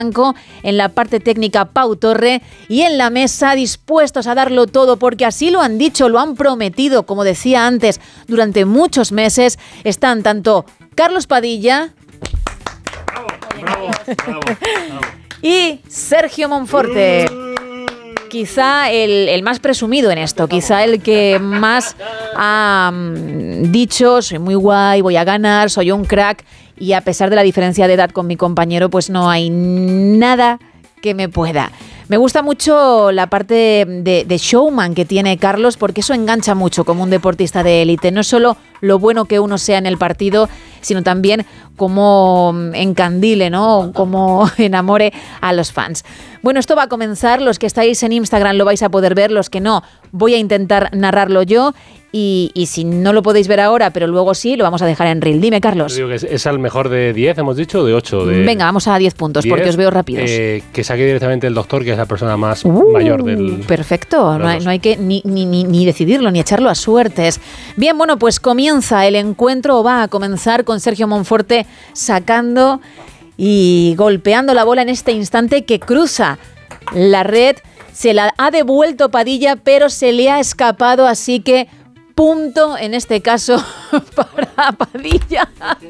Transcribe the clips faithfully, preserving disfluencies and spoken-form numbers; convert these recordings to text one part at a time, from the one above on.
en la parte técnica Pau Torre y en la mesa dispuestos a darlo todo porque así lo han dicho, lo han prometido, como decía antes, durante muchos meses están tanto Carlos Padilla bravo, bravo, bravo, bravo. y Sergio Monforte. Quizá el, el más presumido en esto, quizá el que más ha um, dicho, soy muy guay, voy a ganar, soy un crack, y a pesar de la diferencia de edad con mi compañero, pues no hay nada que me pueda. Me gusta mucho la parte de, de showman que tiene Carlos, porque eso engancha mucho como un deportista de élite. No solo lo bueno que uno sea en el partido, sino también cómo encandile, ¿no? Cómo enamore a los fans. Bueno, esto va a comenzar. Los que estáis en Instagram lo vais a poder ver. Los que no, voy a intentar narrarlo yo. Y, y si no lo podéis ver ahora, pero luego sí, lo vamos a dejar en reel. Dime, Carlos. Yo digo que es, es al mejor de diez, hemos dicho, o de ocho. De Venga, vamos a diez puntos, diez, porque os veo rápidos. Eh, que saque directamente el doctor, que es la persona más uh, mayor del... Perfecto, no hay, no hay que ni, ni, ni, ni decidirlo, ni echarlo a suertes. Bien, bueno, pues comienza el encuentro, o va a comenzar con Sergio Monforte sacando y golpeando la bola en este instante que cruza la red. Se la ha devuelto Padilla, pero se le ha escapado, así que... punto, en este caso, para Padilla.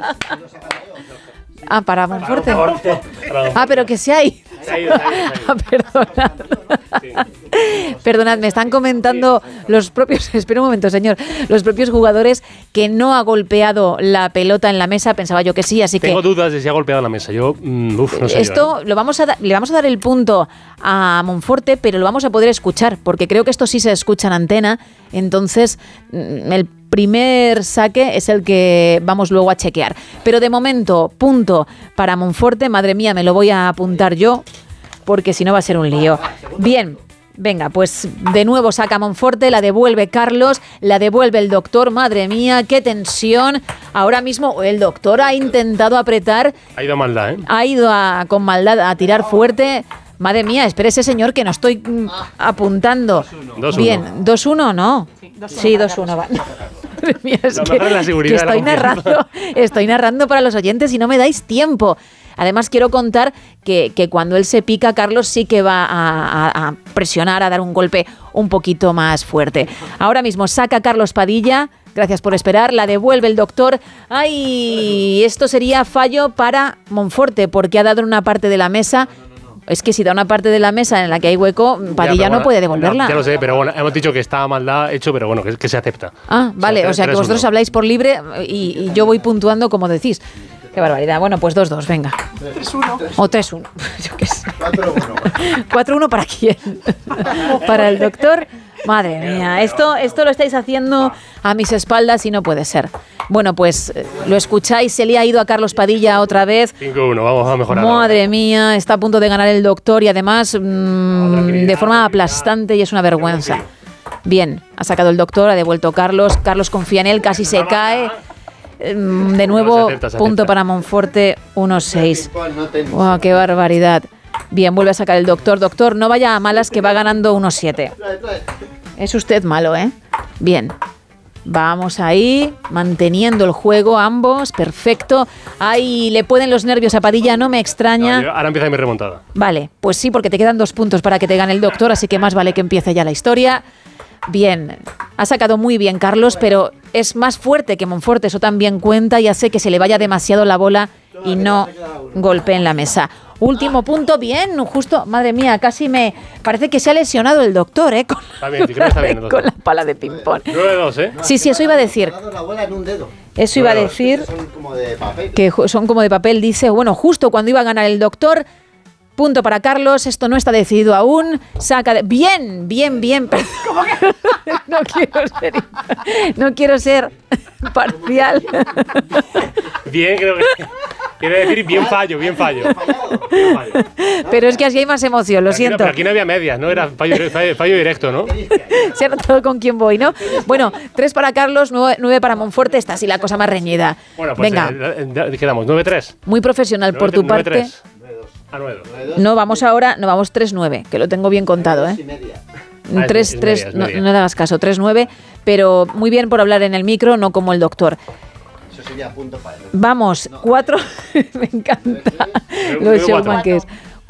Ah, para Monforte. Ah, pero que se ha ido. Ah, perdonad. Perdonad, me están comentando los propios, espera un momento, señor, los propios jugadores que no ha golpeado la pelota en la mesa. Pensaba yo que sí, así Tengo que... Tengo dudas de si ha golpeado la mesa. Yo, mm, uf, no sé. Esto yo, ¿eh? lo vamos a da- le vamos a dar el punto a Monforte, pero lo vamos a poder escuchar, porque creo que esto sí se escucha en antena. Entonces, el primer saque es el que vamos luego a chequear. Pero de momento, punto para Monforte. Madre mía, me lo voy a apuntar yo, porque si no va a ser un lío. Bien, venga, pues de nuevo saca Monforte, la devuelve Carlos, la devuelve el doctor. Madre mía, qué tensión. Ahora mismo el doctor ha intentado apretar. Ha ido a maldad, ¿eh? Ha ido a, con maldad a tirar fuerte. Madre mía, espere ese señor que no estoy mm, apuntando. dos uno. Bien, dos uno no. Sí, dos uno va. Madre mía, es que, que estoy narrando, estoy narrando para los oyentes y no me dais tiempo. Además, quiero contar que, que cuando él se pica, Carlos sí que va a, a, a presionar, a dar un golpe un poquito más fuerte. Ahora mismo saca Carlos Padilla. Gracias por esperar. La devuelve el doctor. ¡Ay! Esto sería fallo para Monforte, porque ha dado una parte de la mesa. Es que si da una parte de la mesa en la que hay hueco, Padilla ya, bueno, no puede devolverla. No, ya lo sé, pero bueno, hemos dicho que está maldad hecho, pero bueno, que, que se acepta. Ah, vale, o sea, o sea que vosotros habláis por libre y, y yo voy puntuando como decís. Qué barbaridad. Bueno, pues dos dos, venga. tres uno. O tres uno. Yo qué sé. cuatro uno. cuatro uno para quién? Para el doctor. Madre mía, esto, esto lo estáis haciendo a mis espaldas y no puede ser. Bueno, pues lo escucháis, se le ha ido a Carlos Padilla otra vez. cinco uno, vamos a mejorar. Madre mía, está a punto de ganar el doctor y además mmm, de forma aplastante, y es una vergüenza. Bien, ha sacado el doctor, ha devuelto Carlos. Carlos confía en él, casi se cae. De nuevo, punto para Monforte, uno seis. ¡Wow, qué barbaridad! Bien, vuelve a sacar el doctor. Doctor, no vaya a malas, que va ganando uno siete. Es usted malo, ¿eh? Bien. Vamos ahí, manteniendo el juego ambos. Perfecto. Ahí le pueden los nervios a Padilla, no me extraña. No, yo, ahora empieza mi remontada. Vale, pues sí, porque te quedan dos puntos para que te gane el doctor, así que más vale que empiece ya la historia. Bien, ha sacado muy bien Carlos, pero es más fuerte que Monforte, eso también cuenta, y hace que se le vaya demasiado la bola y no golpee en la mesa. Último punto, bien, justo, madre mía, casi me... Parece que se ha lesionado el doctor, ¿eh? Con, está bien, sí, está bien, con la pala de ping-pong. nueve dos, ¿eh? Sí, sí, eso iba a decir. Eso iba a decir que son como de papel, dice, bueno, justo cuando iba a ganar el doctor... Punto para Carlos, esto no está decidido aún. Saca de... Bien, bien, bien. ¿Cómo que? No quiero ser, no quiero ser parcial. Bien, creo que... Quiere decir bien fallo, bien fallo. Bien fallo. Pero es que así hay más emoción, lo aquí siento. No, pero aquí no había medias, ¿no? Era fallo, fallo, fallo directo, ¿no? Se ha notado con quién voy, ¿no? Bueno, tres para Carlos, nueve, nueve para Monforte. Esta sí la cosa más reñida. Bueno, pues venga. Eh, eh, quedamos nueve tres. Muy profesional por tu nueve, parte. tres. Ah, nueve dos. No, vamos ahora, no, vamos tres nueve, que lo tengo bien contado, ¿eh? tres tres, no, no le hagas caso, tres nueve, pero muy bien por hablar en el micro, no como el doctor. Eso sería punto para él. Vamos, cuatro, me encanta lo showman que es.